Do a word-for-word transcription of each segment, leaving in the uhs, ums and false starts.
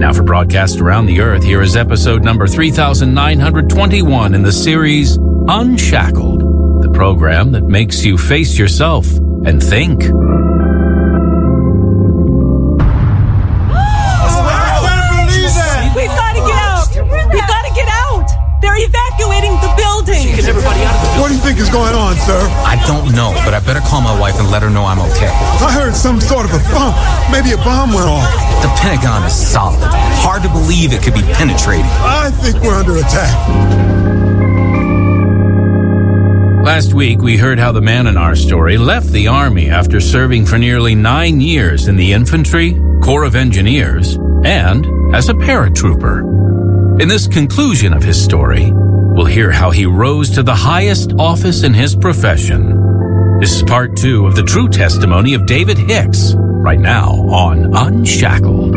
Now for broadcast around the earth, here is episode number three thousand nine hundred twenty-one in the series Unshackled, the program that makes you face yourself and think. Evacuating the building. Get everybody out of the building. What do you think is going on, sir? I don't know, but I better call my wife and let her know I'm okay. I heard some sort of a thump. Maybe a bomb went off. The Pentagon is solid. Hard to believe it could be penetrating. I think we're under attack. Last week, we heard how the man in our story left the Army after serving for nearly nine years in the infantry, Corps of Engineers, and as a paratrooper. In this conclusion of his story, we'll hear how he rose to the highest office in his profession. This is part two of the true testimony of David Hicks, right now on Unshackled.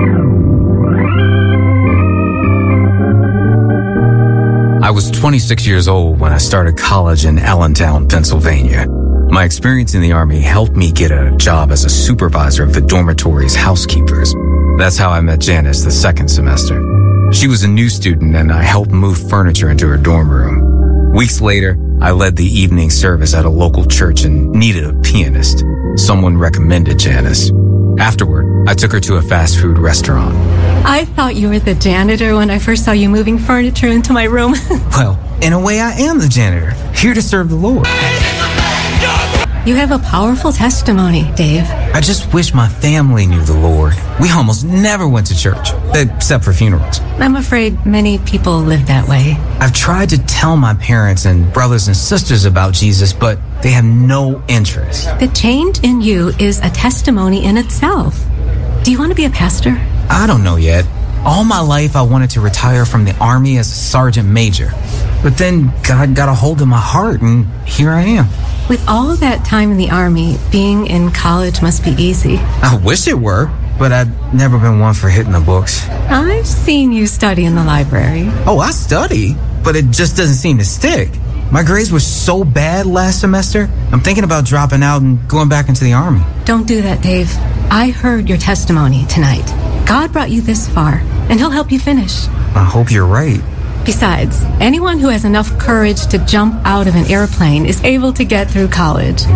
I was twenty-six years old when I started college in Allentown, Pennsylvania. My experience in the Army helped me get a job as a supervisor of the dormitory's housekeepers. That's how I met Janice the second semester. She was a new student, and I helped move furniture into her dorm room. Weeks later, I led the evening service at a local church and needed a pianist. Someone recommended Janice. Afterward, I took her to a fast food restaurant. I thought you were the janitor when I first saw you moving furniture into my room. Well, in a way, I am the janitor, here to serve the Lord. You have a powerful testimony, Dave. I just wish my family knew the Lord. We almost never went to church, except for funerals. I'm afraid many people live that way. I've tried to tell my parents and brothers and sisters about Jesus, but they have no interest. The change in you is a testimony in itself. Do you want to be a pastor? I don't know yet. All my life, I wanted to retire from the Army as a sergeant major. But then God got a hold of my heart, and here I am. With all that time in the Army, being in college must be easy. I wish it were, but I've never been one for hitting the books. I've seen you study in the library. Oh, I study, but it just doesn't seem to stick. My grades were so bad last semester, I'm thinking about dropping out and going back into the Army. Don't do that, Dave. I heard your testimony tonight. God brought you this far, and He'll help you finish. I hope you're right. Besides, anyone who has enough courage to jump out of an airplane is able to get through college.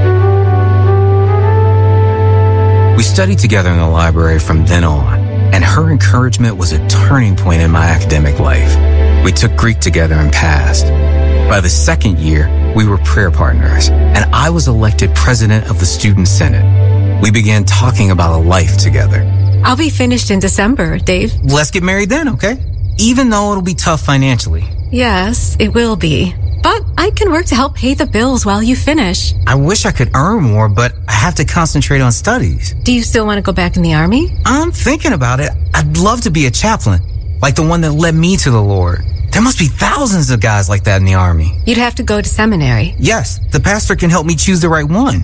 We studied together in the library from then on, and her encouragement was a turning point in my academic life. We took Greek together and passed. By the second year, we were prayer partners, and I was elected president of the Student Senate. We began talking about a life together. I'll be finished in December, Dave. Let's get married then, okay? Even though it'll be tough financially. Yes, it will be. But I can work to help pay the bills while you finish. I wish I could earn more, but I have to concentrate on studies. Do you still want to go back in the Army? I'm thinking about it. I'd love to be a chaplain, like the one that led me to the Lord. There must be thousands of guys like that in the Army. You'd have to go to seminary. Yes, the pastor can help me choose the right one.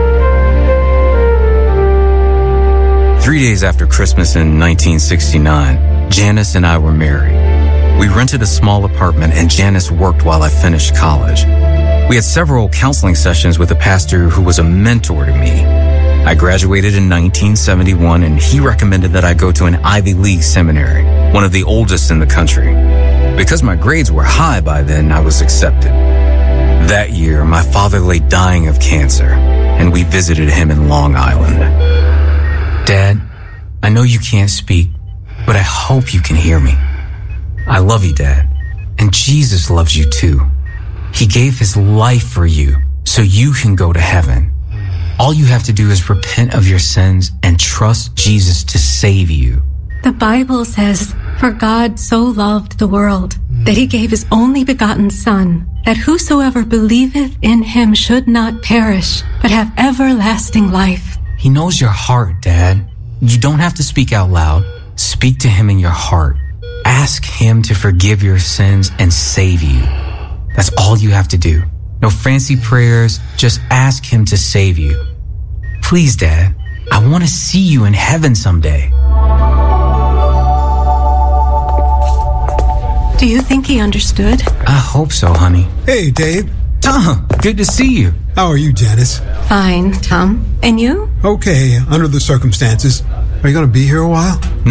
Three days after Christmas in nineteen sixty-nine, Janice and I were married. We rented a small apartment, and Janice worked while I finished college. We had several counseling sessions with a pastor who was a mentor to me. I graduated in nineteen seventy-one, and he recommended that I go to an Ivy League seminary, one of the oldest in the country. Because my grades were high by then, I was accepted. That year, my father lay dying of cancer, and we visited him in Long Island. Dad, I know you can't speak, but I hope you can hear me. I love you, Dad, and Jesus loves you too. He gave his life for you so you can go to heaven. All you have to do is repent of your sins and trust Jesus to save you. The Bible says, "For God so loved the world that he gave his only begotten Son, that whosoever believeth in him should not perish, but have everlasting life." He knows your heart, Dad. You don't have to speak out loud. Speak to him in your heart. Ask him to forgive your sins and save you. That's all you have to do. No fancy prayers, just ask him to save you. Please, Dad, I want to see you in heaven someday. Do you think he understood? I hope so, honey. Hey, Dave. Tom, good to see you. How are you, Janice? Fine, Tom. And you? Okay, under the circumstances. Are you going to be here a while?